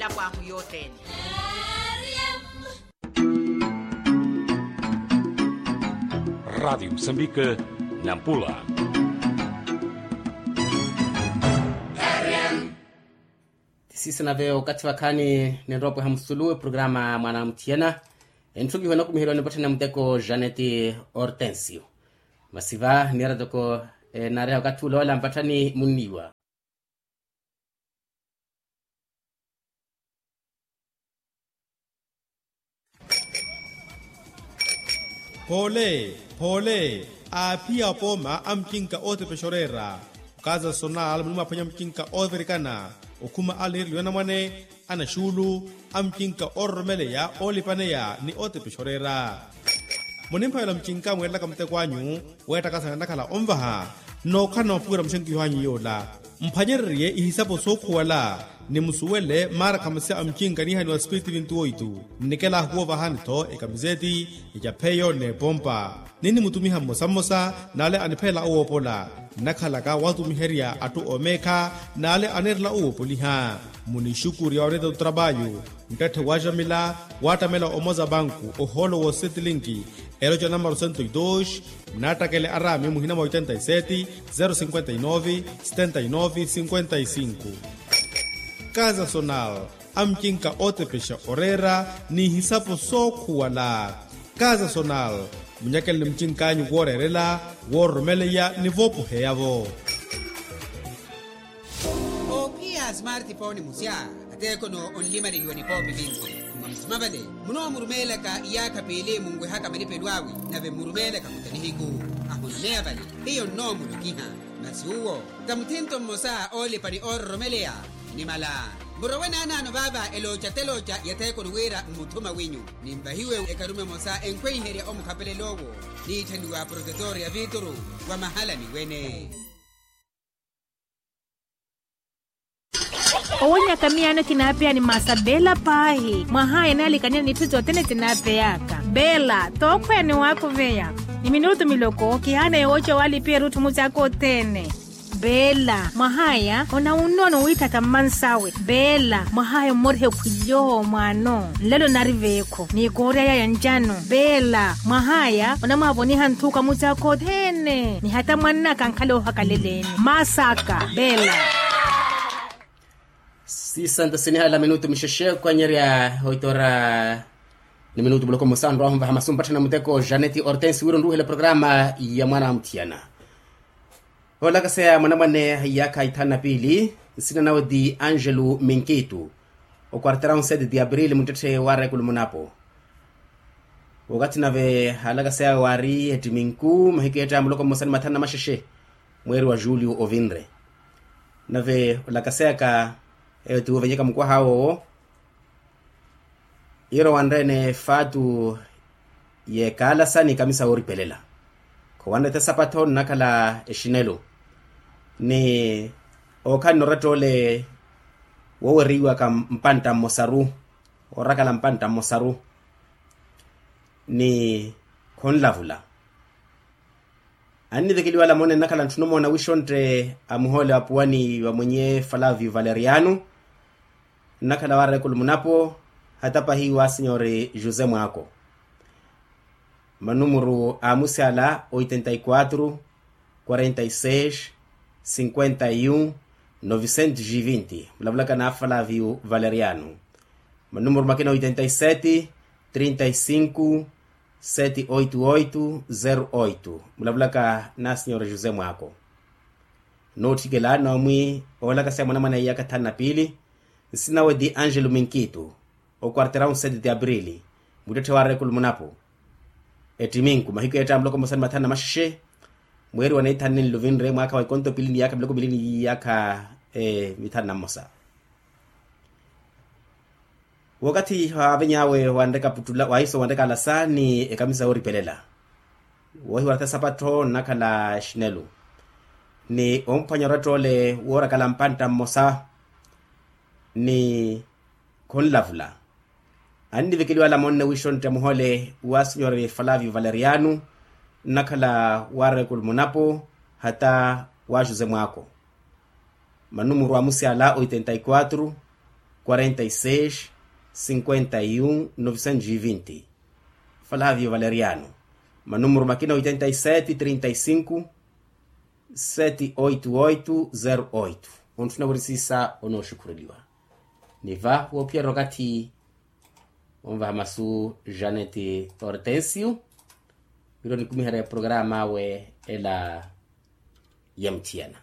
la kwa yote. Rádio Moçambique, Nampula. Sisi na veo wakati wakani ni ropo hamsulu programa mwanamtiana entugi wana kumihiro nipata na mteko Janeti Hortensio masiva nira doko nare wakati ulola mpatani muniwa Pole apia poma amkinka ote peshorera kaza sonal mlima panya mkinka overikana okuma alir liwana mwane ana shulu amkinka ormele ya olipane ya ni ote peshorera monimpa yala mkinka mwela kamte kwanyu weta kasa nakala omvaha no kana mfura mshenki hanyi yola mpanyerrie ihisapo sokuwala ni musuwele mara kamase amkinka ni hani wa spiriti vintuoitu nikela huova hanito ekamizeti ijapeyo ne pompa nini mutumiha mosamosa nale anipela uopola nakhalaka watumiheria atu omeka nale anerla uopoliha munishukuri ya oneto trabayo mtate wajamila watamela omoza banku oholo wo setilinki eloja numero 102 natakele arami muhina 87 059 79 55 Casa Sonal amkinka ote pesha orera ni hisapo sokuwala Casa Sonal munyakele mchinkanyu worerela wormeleya ni vopu heyavo Opia smartphone musya ateko no onlimari yoni popi vinzi mabade muno murumela ka iyaka pele mungwe haka manipelwawi nabe murumela ka mutanihiku ahunne abali hiyo no mulukiha masuo kamutinto mosa ole pani orromelea ni mala Murawena nano baba elocha telocha yateko nuwera mutuma winyu nimbahiwe ekarume mosa enkwe heria omukapele logo ni tanduwa protector ya vituru wa mahala ni wene Owonya kamiano kinapea ni masabela pahi mahaya nali kanya ni tuzo tene tinapeyaka bela tokwe ni wako veya ni minuto miloko kihana yocho wali pia rutu muzako tene Bela mahaya ona unono wita kamansawe Bela mahaya morhe kujoho mwano lelo nariveko ni korea ya njano Bela mahaya ona maboni hantuka muzako tene ni hata mwana kankalo hakaleleni masaka Bela Sisanta siniha la minuto misheshe kwa nyeri ya hoitora ni minuto bloko musandro ahumba hamasumpata na muteko Janeti Hortensio wiro nduhele programa ya mwana mtiana Hola kasea mwanamwane yaka itana pili sina nao di Angelo Minkitu o quartera 7 de abril mutete ware kulumunapo wakati nave hala kasea wari etiminku mahiketa mloko musani matana masheshe mweri wa Julio Ovindre nave la kasea ka tu venyeka mkwa hao iro wandene fatu ye kala sani kamisa oripelela kwa wanda tesapato nakala eshinelo ni okano ratole woweriwa ka mpanta mosaru orakala mpanta mosaru ni konlavula ani dekiliwa la mone nakala ntunomo na wishonte amuhole apuani wa mwenye Flavio Valeriano nakala ware kulumunapo hatapa hii wa signore Jose Mwako manumero amusiala 84 46 51 920 mlavulaka na Flavio Valeriano manumero makina 87 35 78808 mlavulaka na signore Jose Mwako notikela na mwi ola kasema mwana mwana yaka tana pili sinawe di Angelo Minkitu o quartera 7 de abril mutete ware kulumunapo etiminku mahiko eta mloko mosani matana mashishe mweri wanaitani Lovindre mwaka wa konto pilini yaka mloko bilini yaka mitana mosa wakati havenyawe wandeka putula waiso wandeka lasani ekamisa oripelela wahi warata sapato nakala shinelu ni ompanyoratole wora kala mpanta mosa ni konlavula andi vikiliwa la monne wishon temuhole wa signore Flavio Valeriano nakala ware kulmunapo hata wa Jose Mwako manumuru wa musiala 84 46 51 920. Flávio Valeriano. Manúmero máquina 87 35 78808. Onde tunaburisisa onoshukuriliwa. Niva wopia rogati onva masu Janete Hortensio. Biro ni kumihara ya programa we ela yamtiana.